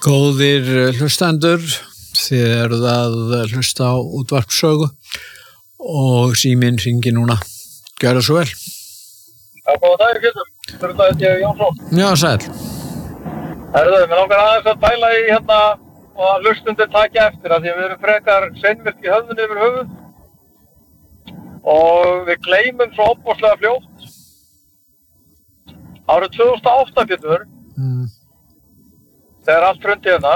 Góðir hlustendur, þið eruð að hlusta á útvarpssögu og síminn hringir núna. Gjörðu svo vel. Já, góða dagir, Pétur. Þetta er ég Jónsson. Já, sæll. Herðu, mér langar aðeins að pæla í og að hlustundir taki eftir að því að við erum frekar seinvirk í höfðunni yfir höfuð og við gleymum svo ofboðslega fljótt. Árið 2008, Pétur, þegar allt hrundi hérna,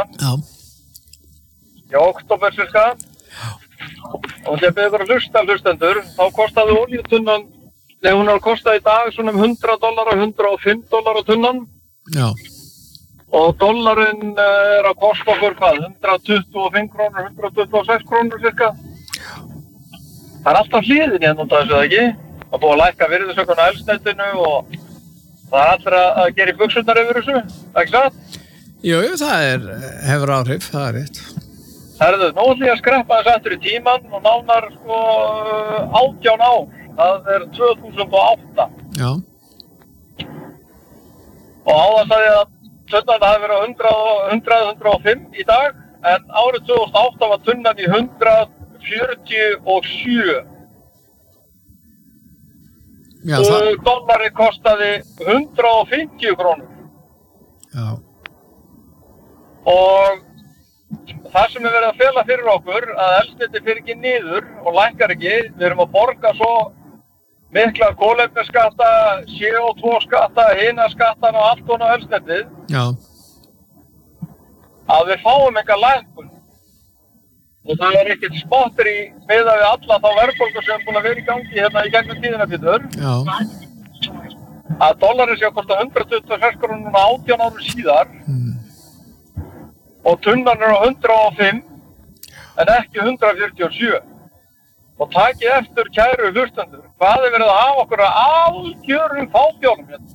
í október cirka, og þegar við erum hlustendur, þá kostaði olíutunnan, hún er að kosta í dag svona $100 og $105 á tunnan. Já. Og dollarinn er að kosta okkur hvað? 125 krónur, 126 krónur cirka. Það er alltaf hliðin hérna út af þessu, eða ekki? Það er búið að lækka virðisaukann á eldsneytinu og það er allir að gera í buxurnar yfir þessu, ekki satt? Jú, það hefur áhrif, það er rétt. Herðu, nú ætlum ég að skreppa þess aftur í tímann og nánar 18 ár. Það er 2008. Já. Og áðan sagði ég að tunnan hafi verið 105 í dag, en árið 2008 var tunnan í 147. Já, og dollari kostaði 150 krónur. Já. Og það sem er verið að fela fyrir okkur, að eldsneyti fer ekki niður og lækkar ekki, við erum að borga svo mikla kolefnisskatta, CO2-skatta, hinaskattan og allt á eldsneytið. Já. Að við fáum enga lækkun. Og það er ekkert spottir í miðað við alla þá verðbólgu sem er búin að vera í gangi hérna í gegnum tíðina, Pétur. Já. Að dollari sé að kosta 126 krónur 18 árum síðar. Og tunnan er á 105 en ekki 147. Og takið eftir, kæru hlustendur, hvað er verið að hafa okkur að algjörum fábjálum hérna?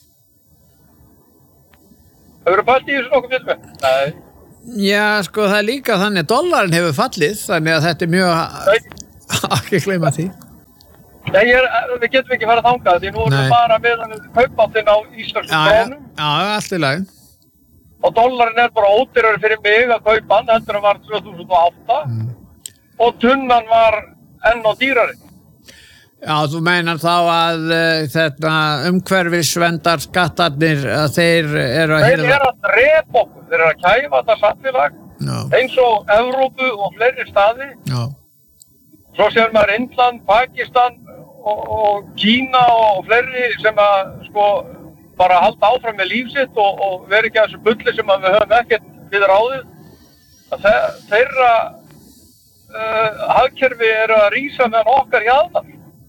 Hefurðu pælt í þessu nokkuð fyrir mig? Nei. Já, sko, það er líka þannig að dollarinn hefur fallið, þannig að þetta er mjög ekki gleyma því. Nei, við getum ekki farið þangað, því nú erum við bara með kaupmáttinn á íslensku krónum. Já, allt í lagi. Og dollarinn er bara ódýrari fyrir mig að kaupa hann, heldur hann var 2008. Og tunnan var enn og dýrari. Já, þú meinar þá að umhverfisverndar skattarnir að þeir eru að Þeir eru að drepa okkur, þeir eru að kæfa þetta samfélag eins og Evrópu og fleiri staði. Já. Svo sér maður Indland, Pakistan og Kína og fleiri sem að sko bara halda áfram með líf sitt og vera ekki að þessu bulli sem að við höfum ekkert við ráðið. Þeirra hagkerfi eru að rísa meðan okkar hjaðnar.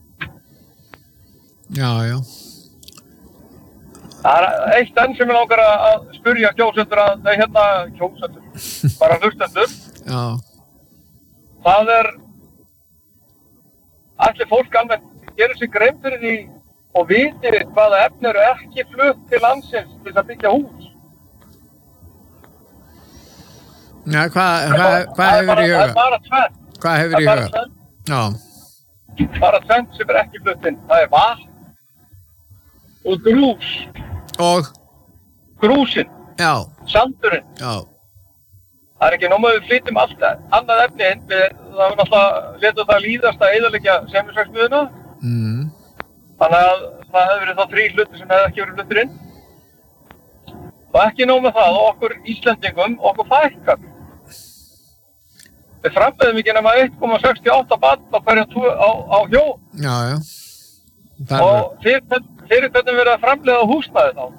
Já, já. Það er eitt enn sem ég langar að spyrja kjósendur bara hlustendur. Já. Það er, ætli fólk almennt gerir sig grein fyrir því og viti hvaða efni eru ekki flutt til landsins til að byggja hús. Já, hvað hefur í huga? Það er bara tvennt. Hvað hefur í huga? Já. Bara tvennt sem er ekki flutt inn. Það er vatn og grús. Og? Grúsin. Já. Sandurinn. Já. Það er ekki nóg við flytjum allt annað efni inn. Það var náttúrulega letur það líðast að eyðileggja semmisverksmiðjuna. Þannig að það hefur verið þá 3 hlutir sem hefði ekki verið fluttir inn. Og ekki nóg með það, okkur Íslendingum, okkur fækkar. Við framleiðum ekki nema 1,68 barn á hverja á hjó. Já, já. Og fyrir hvernig verið að framleiða húsnæði þá?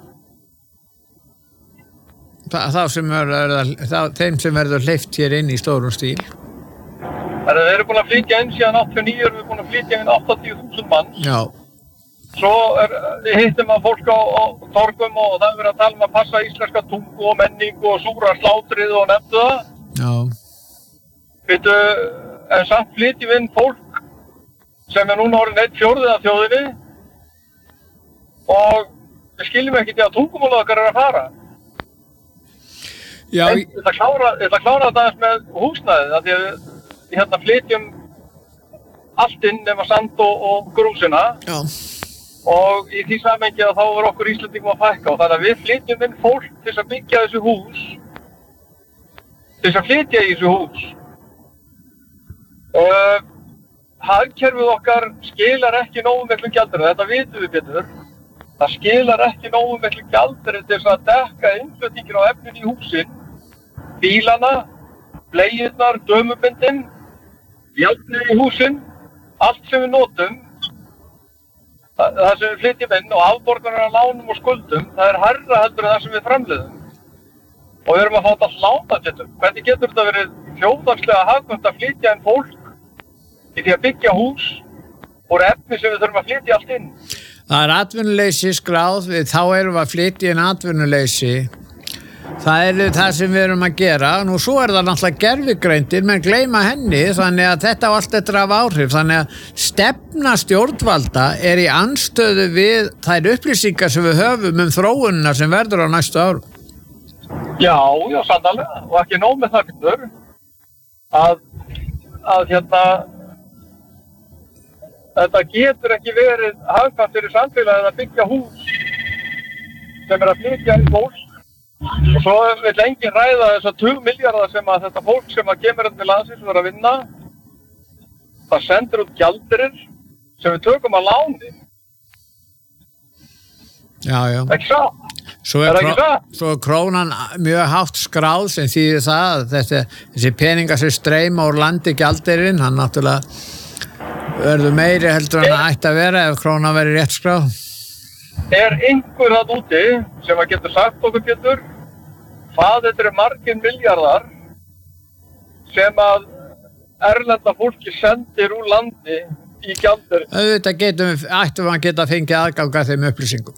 Þeim sem verður hleypt hér inn í stórum stíl. Þeir eru búin að flytja inn síðan 89, erum við búin að flytja inn 80.000 manns. Já. Svo við hittum að fólk á torgum og það er verið að tala um að passa íslenska tungu og menningu og súra slátrið og nefndu það. Já. Veitu, en samt flytjum við inn fólk sem er núna orðin 1/4 af þjóðinni og við skiljum ekki til að tungumálið okkar er að fara. Já. Ég ætla að klára þetta aðeins með húsnæðið, af því að við hérna flytjum allt inn nema sand og grúsina. Já. Og í því samhengi að þá var okkur Íslendingum að fækka og þannig að við flytjum inn fólk til að byggja þessu hús til þess að flytja í þessu hús. Hagkerfið okkar skilar ekki nógu miklu gjaldeyri, þetta vitum við betur. Það skilar ekki nógu miklu gjaldeyri til þess að dekka innflutningin á efnin í húsin, bílana, bleiurnar, dömubindin, járnið í húsin, allt sem við notum, það sem við flytjum inn og afborganir af lánum og skuldum, það hærra heldur en það sem við framleiðum. Og við erum að fá þetta lánagetur. Hvernig getur þetta verið þjóðhagslega hagkvæmt að flytja inn fólk í því að byggja hús úr efni sem við þurfum að flytja allt inn? Það atvinnuleysi skráð, þá erum við að flytja inn atvinnuleysi. Það það sem við erum að gera. Nú svo það náttúrulega gervigreindir, menn gleyma henni, þannig að þetta á allt þetta af áhrif. Þannig að stefna stjórnvalda í andstöðu við þær upplýsingar sem við höfum þróunina sem verður á næstu árum. Já, sannarlega. Og ekki nóg með það getur að þetta getur ekki verið hagkvæmt fyrir samfélagið að byggja hús sem að flytja í fólk. Og svo vill enginn ræða þessar 20 milljarða sem að þetta fólk sem að kemur til landsins og að vinna, það sendir út gjaldeyrir sem við tökum að láni. Já. Ekki satt? Svo krónan mjög hátt skráð sem þýðir það að þessi peningar sem streyma úr landi gjaldeyrin, hann náttúrulega verður meiri heldur en það ætti að vera ef krónan verður rétt skráð. Einhver þarna úti sem að getur sagt okkur Pétur hvað þetta eru margir milljarðar sem að erlenda fólki sendir úr landi í gjaldeyri? Auðvitað ættum að geta fengið aðgang að þeim upplýsingum.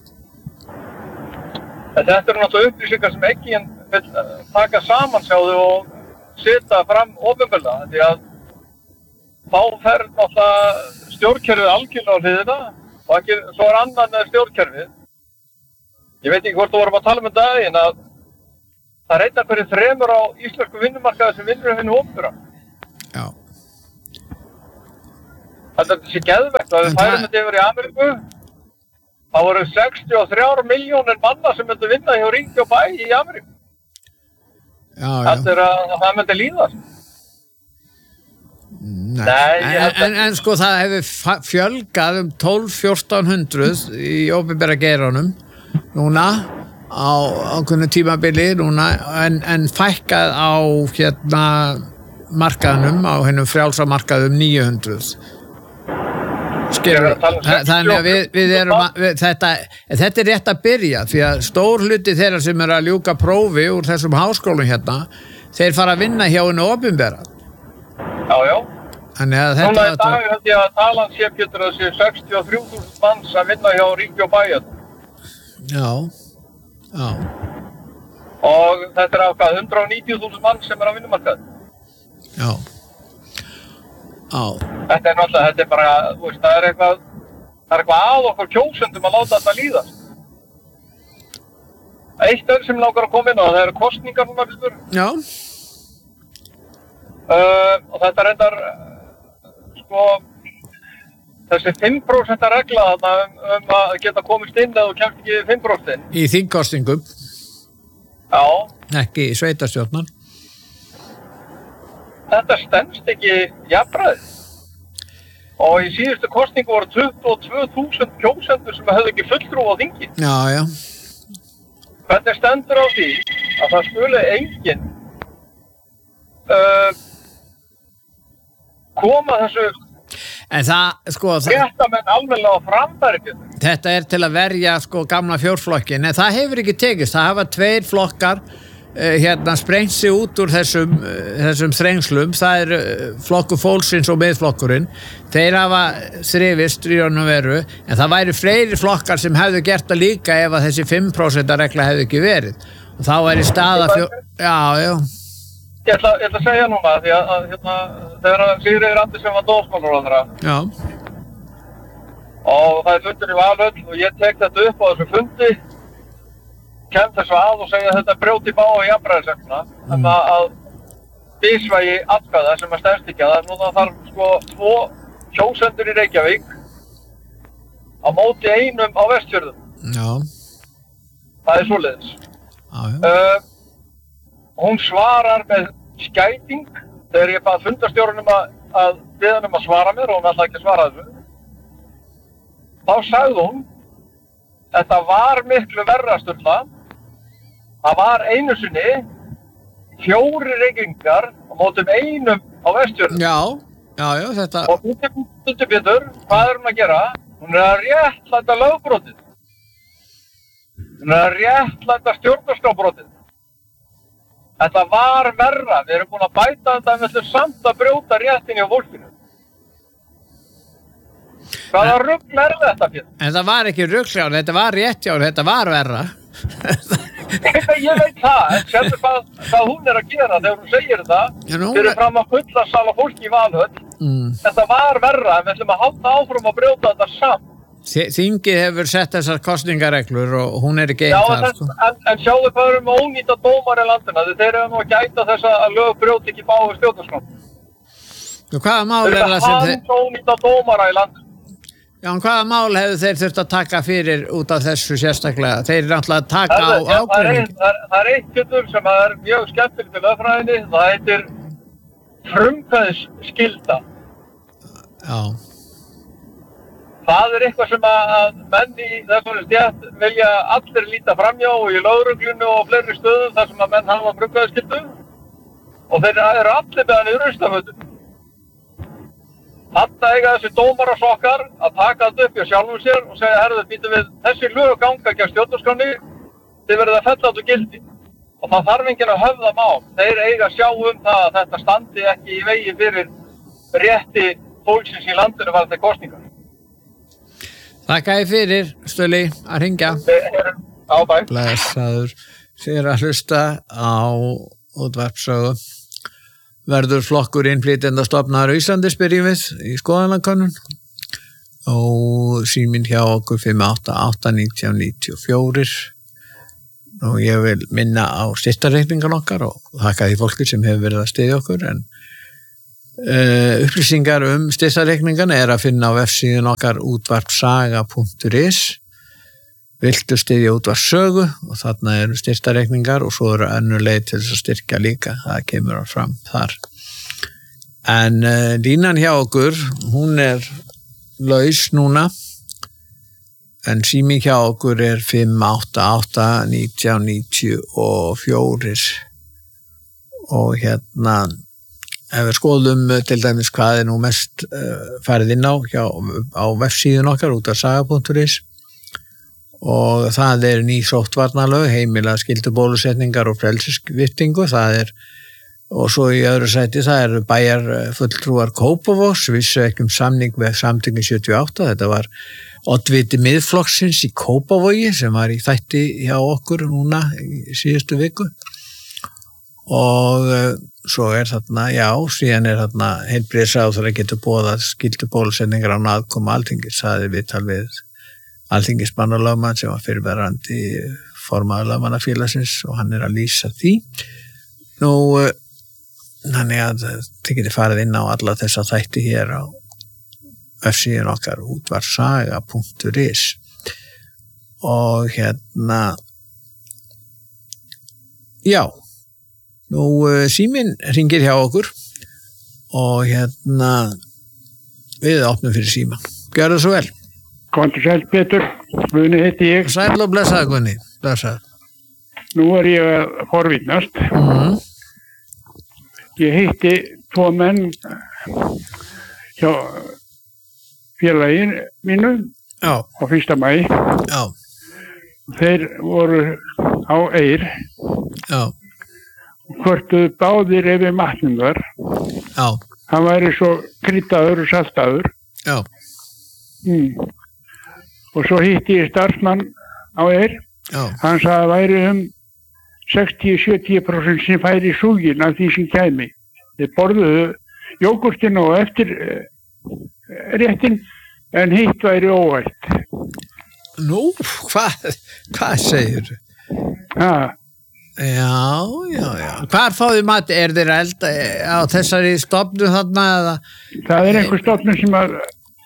Þetta eru náttúrulega upplýsingar sem ekki vil taka samansjáðu og setja fram opinberlega, því að þá fer náttúrulega stjórnkerfið algjörlega á hliðina og ekki, svo annan stjórnkerfið. Ég veit ekki hvort þú vorum að tala með daginn að það reyndar hverju 3 á íslensku vinnumarkaði sem vinnur hinu opinbera. Já. Þetta sé geðvegt að við færum þetta yfir í Ameríku. Það voru 63 milljónir manna sem myndu vinna hjá ríki og bæ í Ameríku. Já. Þetta að það myndi líðast. Nei, en sko það hefur fjölgað 12-1400 í opinbera geiranum núna á ákveðnu tímabili núna en fækkað á markaðnum, á hennum frjálsa markaðum 900. Þannig að við erum þetta rétt að byrja því að stór hluti þeirra sem að ljúka prófi úr þessum háskólum þeir fara að vinna hjá hennu opinbera. Já. Þannig að núna í dag held ég að talan sé Pétur að sé 63.000 manns að vinna hjá ríki og bæjar. Já. Og þetta ákvað 190.000 manns sem að vinnumarkaði. Já. Þetta náttúrulega, bara, það er eitthvað að okkur kjósendum að láta þetta líðast. Eitt sem langar að koma inn á, það eru kosningar núna, Pétur. Já. Og þetta reyndar, þessi 5% regla að geta komist inn eða þú kemst ekki 5%. Í þingkosningum. Já. Ekki í sveitarstjórnar. Þetta stenst ekki jafnræði. Og í síðustu kosningu voru 22.000 kjósendur sem hefðu ekki fulltrúa á þingi. Já. Hvernig stendur á því að það skuli enginn koma þessu réttamenn almennilega á framfæri? Þetta til að verja gamla fjórflokkin, en það hefur ekki tekist. Það hafa 2 flokkar sprengt sig út úr þessum þrengslum. Það flokkur fólksins og miðflokkurinn. Þeir hafa þrifist í raun og veru, en það væri fleiri flokkar sem hefðu gert það líka ef að þessi 5% regla hefði ekki verið. Og þá væri staða Já. Ég ætla að segja núna, því að þegar Sigríður Andersen var dómsmálaráðherra. Já. Og það fundur í Valhöll og ég tek þetta upp á þessu fundi, kem þessu að og segja að þetta brjóti bága í jafnræðisregluna, að bisvægi atkvæða sem að stenst ekki að núna þarf 2 kjósendur í Reykjavík á móti 1 á Vestfjörðum. Já. Það svoleiðis. Já. Hún svarar með skæting þegar ég bað fundarstjórunum að biðja hann að svara mér og hún ætlaði ekki að svara þessu. Þá sagði hún, þetta var miklu verra, Sturla. Það var einu sinni 4 reykingar á mótum einum á Vestfjörðum. Já, þetta... Og Pétur, hvað er hún að gera? Hún að réttlæta lögbrotið. Hún að réttlæta stjórnarskrárbrotið. Þetta var verra. Við erum búin að bæta þetta, við ætlum samt að brjóta réttin hjá fólkinu. Hvaða rugl er þetta, Pétur? En það var ekki rugljáð, þetta var réttjáð, þetta var verra. Ég veit það, en sérðu hvað hún er að gera þegar hún segir þetta, fyrir fram að fulla sala fólki í Valhöll. Þetta var verra, en við ætlum að halda áfram að brjóta þetta samt. Þingið hefur sett þessar kosningareglur og hún er ekki einn þar, sko. En sjáðu hvað við erum að ónýta dómar í landina, þeir eru nú að gæta þess að lög brjóti ekki báðu stjórnarskrá. Hvaða mál er það sem þeir... ónýta dómara í landinu. Já, en hvaða mál hefur þeir þurft að taka fyrir út af þessu sérstaklega? Þeir eru náttúrulega að taka á ákveðning. Það er eitt getur sem er mjög skemmtilegt til lögfræðinni, það heitir frumkvæðisskylda. Já. Það er eitthvað sem að menn í þessari stétt vilja allir líta framhjá og í lögreglunni og fleiri stöðum þar sem að menn hafa frumkvæðisskyldu og þeir eru allir með hann í ruslafötum. Þarna eiga þessi dómarasokkar að taka þetta upp hjá sjálfum sér og segja, herðu, býtum við þessi lög ganga gegn stjórnarskránni, þið verðið að fella áttu gildi. Og það þarf enginn að höfða mál. Þeir eiga að sjá það að þetta standi ekki í vegi fyrir rétti fólksins í landinu var þetta kosningar. Þakka þér fyrir, Stulli, að hringja. Á bæ. Blessaður fyrir að hlusta á útvarpssögu. Verður flokkur innflytjendastofnaður á Íslandi, spyrjum við í skoðanakönnun og síminn hjá okkur 588-1994 og ég vil minna á styrktarreikningan okkar og þakka því fólki sem hefur verið að styðja okkur en upplýsingar styrktarreikningan er að finna á vefsíðun okkar útvarpsaga.is. Viltu styðja útvarpssögu og þarna eru styrktarreikningar og svo eru önnur leið til þess að styrkja líka, það kemur fram þar. En línan hjá okkur, hún er laus núna, en síminn hjá okkur er 588-1994 og hérna, ef við skoðum til dæmis hvað er nú mest farið inn á vefsíðun okkar útvarpsaga.is og það er ný sóttvarnalög, heimila skyldubólusetningar og frelsisviptingu, það er og svo í öðru sæti það er bæjarfulltrúar Kópavogs, vissu ekki samning við samtökin 78, þetta var oddviti miðflokksins í Kópavogi sem var í þætti hjá okkur núna í síðustu viku og svo er þarna, síðan er þarna heilbrigðisráðherra getur boðað skyldubólusetningar á aðkomu Alþingis, það er viðtal við alþingismannalögmann sem var fyrirverandi formaður lögmannafélagsins og hann er að lýsa því. Nú, þannig að þið getið farið inn á alla þessa þætti hér á vefsíðun okkar útvarpsaga.is og hérna nú síminn hringir hjá okkur og hérna við opnum fyrir síma. Gjörðu svo vel. Komdu sæl, Pétur, Guðni heiti ég. Sæl og blessaður, Guðni, blessaður. Nú er ég að forvitnast. Ég hitti 2 menn hjá félagin mínu á 1. maí. Já. Þeir voru á Eyr. Já. Hvörtuðu báðir yfir matningar. Já. Hann væri svo kryddaður og saltaður. Já. Og svo hitti ég starfsmann á Eyr. Hann sagði að væri 60-70% sem færi í súgin af því sem kæmi. Þeir borðuðu jógurtin og eftir réttin en hitt væri óvægt. Nú, hvað segir þú? Já. Hvar fáðu mat? Er þeir elda á þessari stofnu þarna? Eða? Það er einhver stofnu sem að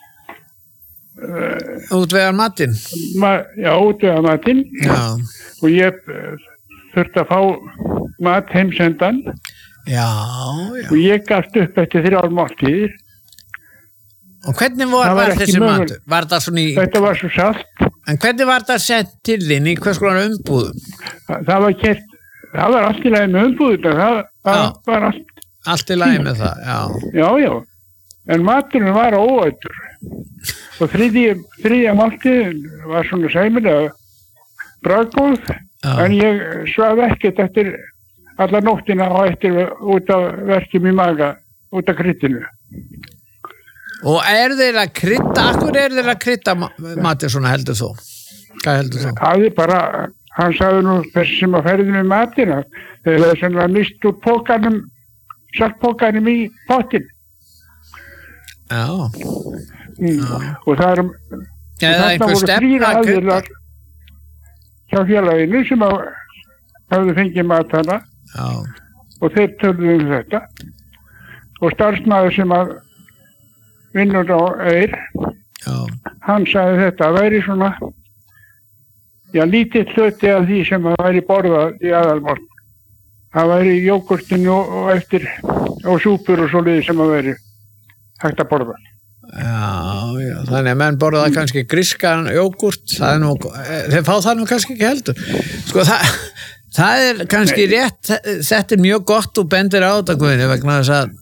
útvegar matinn? Já, útvegar matinn. Já. Og ég þurfti að fá mat heimsendan Já. Og ég gafst upp eftir 3 máltíðir. Og hvernig var þessi matur? Var það svona í... Þetta var svo salt. En hvernig var það sett til þín í hvers konar umbúðum? Það var kert, það var allt í lagi með umbúðuna, það var allt. Allt í lagi með það, já. Já. En maturinn var óætur. Og þriðja máltíðin var svona sæmilega bragðgóð, en ég svaf ekkert eftir alla nóttina og eftir út af verkjum í maga, út af kryddinu. Og þeir að krydda, akkur þeir að krydda matið svona heldur þú? Hvað heldur þú? Það er bara, hann sagði nú þessi sem að ferði með matina, þeir hefði svona mist úr saltpókanum í pottin. Já. Og það er, þarna voru 3 aðilar hjá félaginu sem hafði fengið mat hana. Já. Og þeir töluðu þetta. Og starfsmaður sem að vinnur á Eyr, hann sagði þetta, það væri svona, lítill hluti af því sem það væri borðað í aðalmorgun. Það væri jógurtinu og súpur og svoleiðis sem það væri hægt að borða. Já, þannig að menn borða kannski grískan jógurt, þeir fá það nú kannski ekki heldur. Sko það er kannski rétt, þetta er mjög gott og bendir á þetta Guðni vegna þess að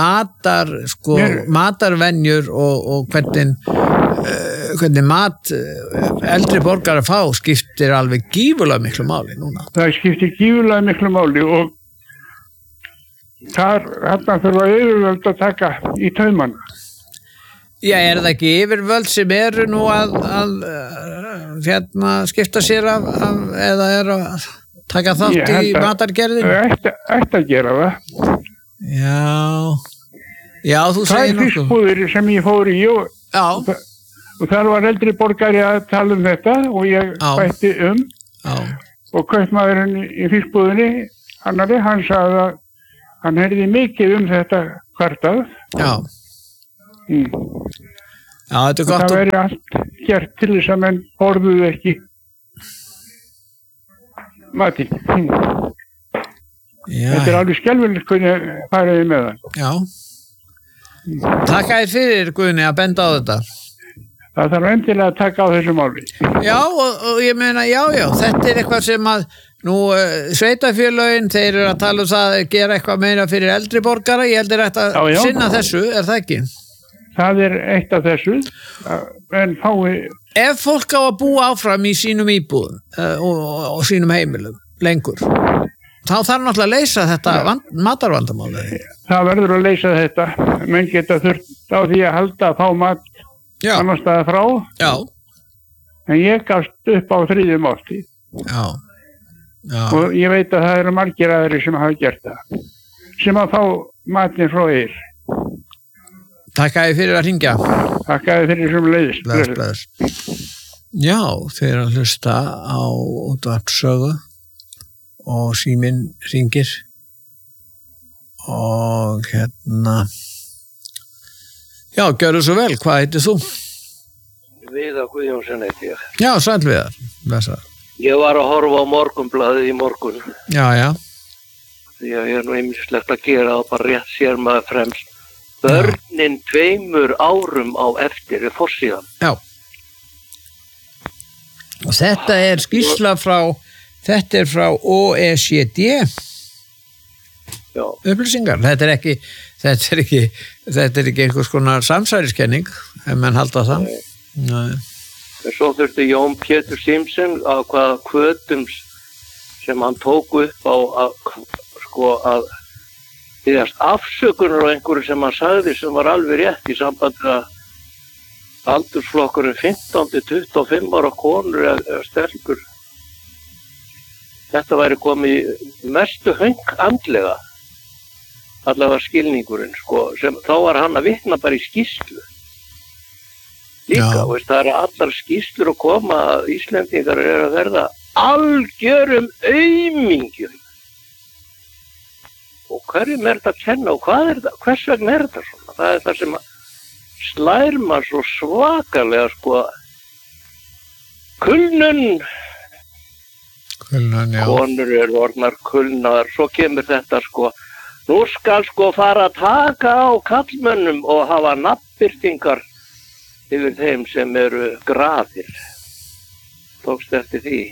matarvenjur og hvernig mat eldri borgarar fá skiptir alveg gífurlega miklu máli núna. Það skiptir gífurlega miklu máli og þarna þurfa yfirvöld að taka í taumana. Já, það ekki yfirvöld sem eru nú að skipta sér af eða að taka þátt í matargerðinu? Ætti að gera það. Já, þú segir nokkuð. Það fiskbúðir sem ég fór í og þar var eldri borgari að tala um þetta og ég bætti og kaupmaðurinn í fiskbúðinni, hann sagði að hann heyrði mikið þetta kvartað. Já, þetta er gott. Það væri allt gert til þess að menn borðuðu ekki mati. Þetta er alveg skelfilegt hvernig faraði með það. Já. Takk þér fyrir Guðni að benda á þetta. Það þarf endilega að taka á þessu máli. Já, og ég meina, þetta er eitthvað sem að sveitafélögin, þeir eru að tala um það að gera eitthvað meira fyrir eldri borgara, ég heldur þetta að sinna þessu, er það ekki? Það er eitt af þessu, en fái... Ef fólk á að búa áfram í sínum íbúðum og sínum heimilum lengur, þá þarf náttúrulega að leysa þetta matarvandamáli. Það verður að leysa þetta, menn geta þurft á því að halda að fá mat annar staðar frá. Já. En ég gafst upp á 3. máltíð. Já. Og ég veit að það eru margir aðri sem hafa gert það, sem að fá matinn frá Eyr. Takk að þið fyrir að hringja. Takk að þið fyrir sem leiðist. Bless. Já, þeir eru að hlusta á útvarpssögu og síminn hringir og já, gjörðu svo vel, hvað heitir þú? Viðar Guðjónsson heiti ég. Já, sæll Viðar. Blessaður. Ég var að horfa á Morgunblaðið í morgun. Já. Því að ég er nú ýmislegt að gera og bara rétt sér maður fremst. Börnin 2 árum á eftir er forsíðan. Já. Og þetta er skýrsla frá OECD. Já. Upplýsingar. Þetta er ekki einhvers konar samsæriskenning, ef menn halda það. Nei. En svo þurfti Jón Pétur Simson að hvaða hvötum sem hann tók upp á að þýðast afsökunar á einhverju sem hann sagði sem var alveg rétt í sambandi að aldursflokkurinn 15-25 ára konur eða stelpur. Þetta væri komið mestu höng andlega, allavega skilningurinn, sem þá var hann að vitna bara í skýrslu. Líka, það eru allar skýrslur að koma að Íslendingar eru að verða algjörum aumingjum. Og hverjum er þetta að kenna og hvers vegna er þetta svona? Það er það sem slær maður svo svakalega, kulnun, já. Konur eru orðnar kulnaðar, svo kemur þetta, Nú skal sko fara að taka á kallmönnum og hafa nafnbirtingar yfir þeim sem eru graðir. Tókst eftir því.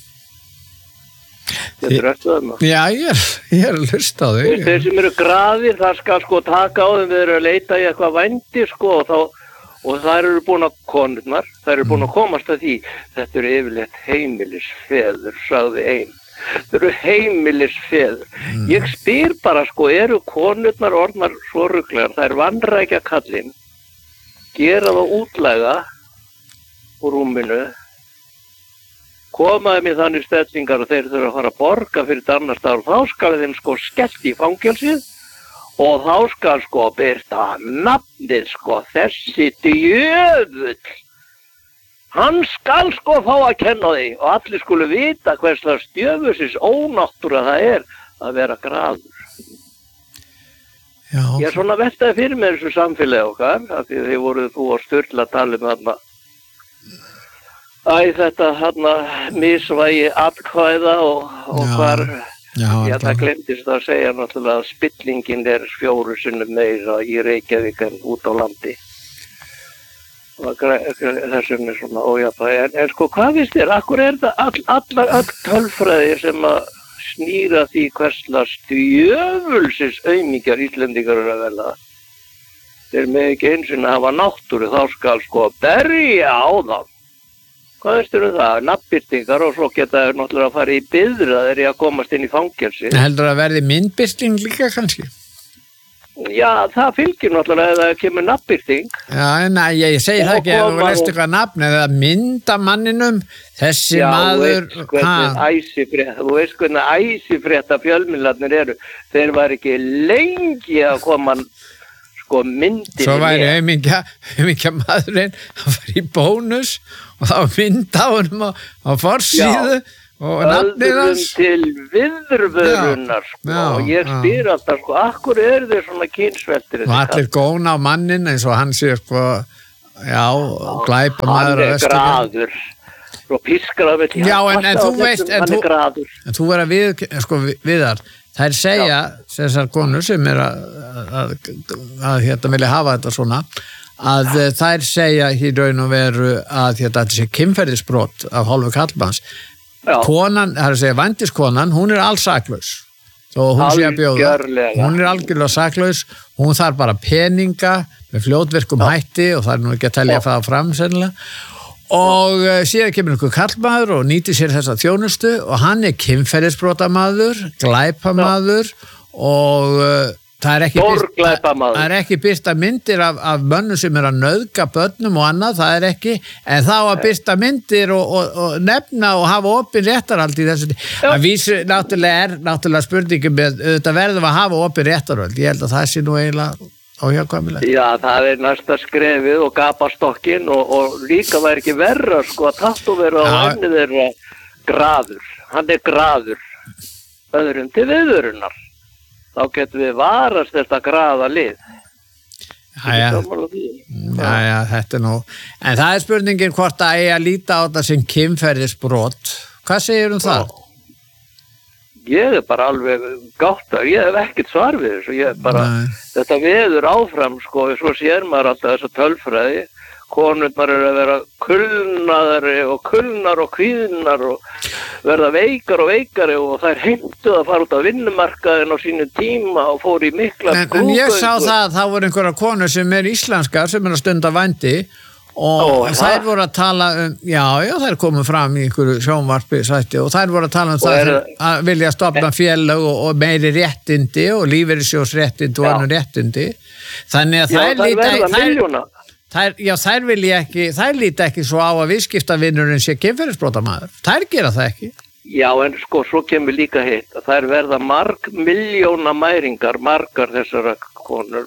Þetta er eftir það. Já, ég er að hlusta á þau. Þeir sem eru graðir, það skal sko taka á þeim, við erum að leita í eitthvað vændi sko og þær eru búin að konurnar, þær eru búin að komast að því. Þetta eru yfirleitt heimilisfeður, sagði einn. Þetta eru heimilisfeður. Ég spyr bara sko, eru konurnar orðnar svo ruglegar, þær vanrækja kallinn, gera það útlæga úr rúminu, komaði mér þannig stellingar og þeir þurfa að fara að borga fyrir þetta annar staðar og þá skal þeim sko skellt í fangelsið og þá skal sko birta nafnið sko, þessi djöfull. Hann skal sko fá að kenna því og allir skulu vita hverslags djöfusins ónáttúra það er að vera graður. Já. Ég er svona veltaði fyrir mér þessu samfélagi okkar, af því þið voruð þú og Sturla að tala þarna. Þetta misvægi atkvæða og hvar, það glemtist að segja náttúrulega að spillingin er 4 sinnum meira í Reykjavík en út á landi. Þessum er svona ójafnvægi. En sko, hvað finnst þér? Akkur er það öll tölfræði sem að snýra því hverslas djöfulsins aumingjar Íslendingar eru að velja. Þeir með ekki eins og hafa náttúru, þá skal sko berja á það. Hvað veist það? Nafnbirtingar og svo geta þeir náttúrulega að fara í biðraðir í að komast inn í fangelsi. Heldur að verði myndbirting líka kannski? Já, það fylgir náttúrulega eða kemur nafnbirting. Já, ég segi það ekki, ef þú veist eitthvað nafn eða mynda manninum, þessi maður... Þú veist hvernig æsifrétta fjölmiðlarnir eru. Þeir var ekki lengi að koma sko myndinni. Svo væri aumingja maðurinn að fara í bónus og þá mynda á honum á forsíðu og nafnið hans. Öðrum til viðrvörunar sko og ég spyr alltaf sko, akkur eru þeir svona kynsveltir? Og allir góna á mannin eins og hann sé sko, glæpa maður. Hann er graður og pískar af þetta. Já, en þú veist, en þú verður viðar. Þær segja, þessar konur sem er að vilja hafa þetta svona, að þær segja í raun og veru að þetta sé kynferðisbrot af hálfu karlmanns. Konan, það er að segja vændiskonan, hún er alls saklaus. Þó hún sé að bjóða. Hún er algjörlega saklaus, hún þarf bara peninga með fljótvirkum hætti og það er nú ekki að telja það fram sennilega. Og síðan kemur einhver karlmaður og nýtir sér þessa þjónustu og hann er kynferðisbrotamaður, glæpamaður og það er ekki birta myndir af mönnum sem er að nauðga börnum og annað, það er ekki, en þá að birta myndir og nefna og hafa opin réttarhald í þessu. Að vísu náttúrulega spurningum með þetta verðum að hafa opin réttarhald, ég held að það sé nú eiginlega óhjákvæmilegt. Já, það er næsta skrefið og gapastokkin og líka væri ekki verra sko að tattóvera á henni þeirra graður. Hann er graður öðrum til viðvörunar. Þá getum við varast þetta graða lið. Já, þetta er nú. En það er spurningin hvort að eigi að líta á þetta sem kynferðisbrot. Hvað segir það? Ég er bara alveg gáttar, ég hef ekkert svar við þessu, ég bara, þetta veður áfram sko, svo sér maður alltaf þessa tölfræði, konurnar eru að vera kulnaðari og kulnar og kvíðnar og verða veikar og veikari og þær heimtuð að fara út á vinnumarkaðin á sínu tíma og fór í mikla En ég sá það að það voru einhverja konur sem er íslenskar sem er að stunda vændi og þær voru að tala þær komið fram í einhverju sjónvarpi sætti og þær voru að tala það að vilja stofna félag og meiri réttindi og lífeyrissjóðsréttindi og annar réttindi þannig að þær líta ekki svo á að viðskiptavinnurinn sé kynferðisbrotamaður, þær gera það ekki. Já, en sko, svo kemur líka hitt að þær verða milljóna mæringar, margar þessar konur.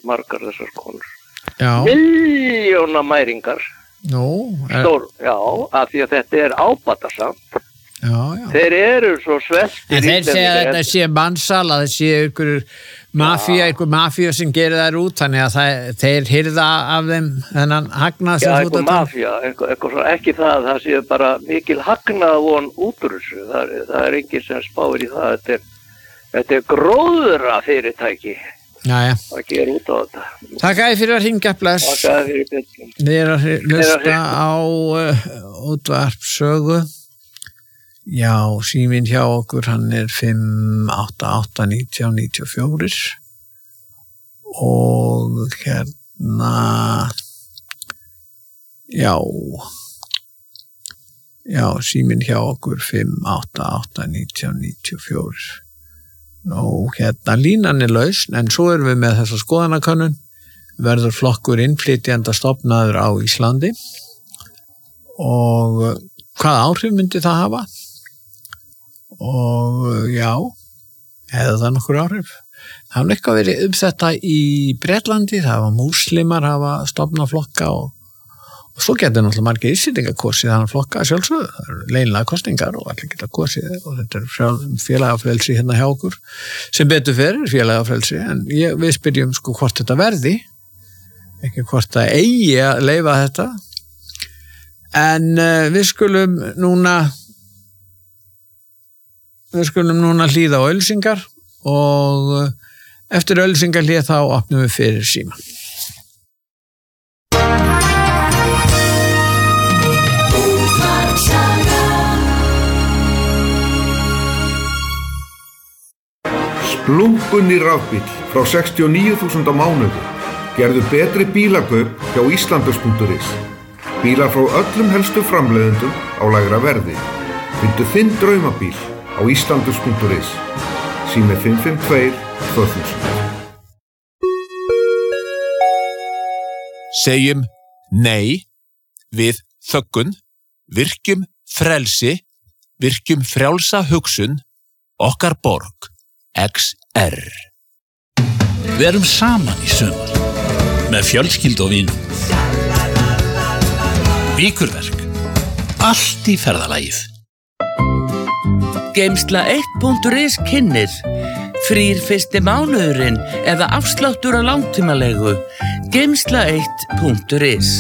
Milljóna mæringar. Stór, af því að þetta er ábatasamt. Þeir eru svo sveltir. En þeir segja að þetta sé mannsal, að það sé einhver mafía sem gerir þær út, þannig að þeir hirða af þeim þennan hagnað sem þú þetta. Já, einhver mafía, ekki það sé bara mikil hagnað von út úr þessu. Það er ekki sem spáir í það. Þetta gróðra fyrirtæki Jæja. að gera út á þetta. Takk að þið fyrir að hringja, bless. Takk að þið fyrir bjöllum. Við erum að hlusta á útvarpssögu. Já, síminn hjá okkur, hann er 588-1994 og hérna, já, síminn hjá okkur 588-1994. Nú, hérna, línan er laus, en svo erum við með þessa skoðanakönnun, verður flokkur innflytjenda stofnaður á Íslandi og hvaða áhrif myndi það hafa? Og já, hefði það nokkur áhrif. Það hefði eitthvað verið þetta í Bretlandi, það var múslimar hafa stofnað flokka og svo getur náttúrulega margir Íslendingar kosið þannig flokka sjálfsögðu, það eru leynilega kosningar og allir geta kosið og þetta er félagafrelsi hérna hjá okkur sem betur fyrir félagafrelsi en við spyrjum sko hvort þetta verði, ekki hvort það eigi að leyfa þetta en við skulum núna hlýða á auglýsingar og eftir auglýsingarhlið þá opnum við fyrir síma. Splunkunni rafbíll frá 69.000 á mánuði. Gerðu betri bílakaup hjá Íslandus.is. Bílar frá öllum helstu framleiðendum á lægra verði. Fyndu þinn draumabíl á Íslandus.is. Sími 552-2000. Segjum nei við þöggun, virkjum frelsi, virkjum frjálsa hugsun, okkar borg. XR. Við erum saman í sumar með fjölskyldu og vinum. Víkurverk. Allt í ferðalagið. Geimsla1.is kynnir. Frýr fyrsti mánuðurinn eða afsláttur á langtímalegu. Geimsla1.is.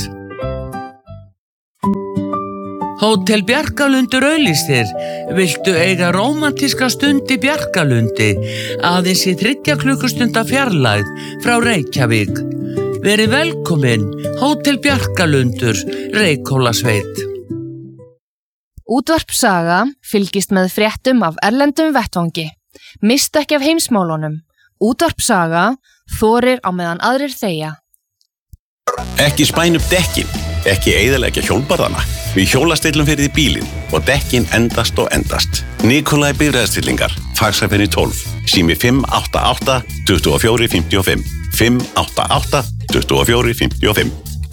Hótel Bjarkalundur auglýsir. Viltu eiga rómantíska stund í Bjarkalundi? Aðeins í 3 klukkustunda fjarlægð frá Reykjavík. Verið velkomin, Hótel Bjarkalundur, Reykhólasveit. Útvarpssaga fylgist með fréttum af erlendum vettvangi. Mistu ekki af heimsmálunum. Útvarpssaga þorir á meðan aðrir þegja. Ekki spæna upp dekkin, ekki eyðileggja hjólbarðana. Við hjólastillum fyrir því bílinn og dekkin endast og endast. Nikolai bifreiðastillingar, faxafenni 12, sími 588-2455, 588-2455.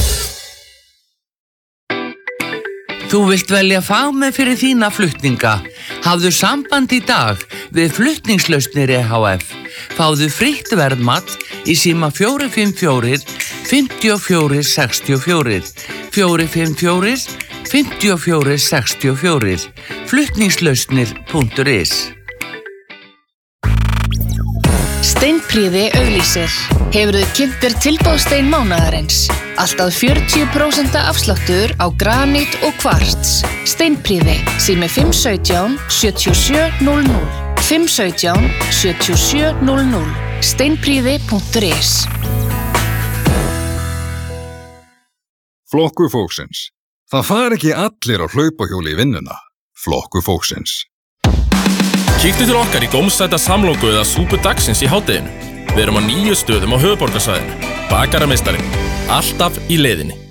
Þú vilt velja fagmenn fyrir þína flutninga. Hafðu samband í dag við Flutningslausnir EHF. Fáðu frítt verðmat í síma 454-5464, 454-5464, flutningslausnir.is. Steinprýði auglýsir. Hefurðu kynnt þér tilboðstein mánaðarins? Allt að 40% afsláttur á granít og kvarts. Steinprýði, sími 517-7700, 517-7700, steinprýði.is. Flokkur fólksins. Það fara ekki allir á hlaupahjóli í vinnuna. Flokkur fólksins. Kíktu til okkar í gómsæta samloku eða súpu dagsins í hádeginu. Við erum á 9 stöðum á höfuðborgarsvæðinu. Bakarameistarinn. Alltaf í leiðinni.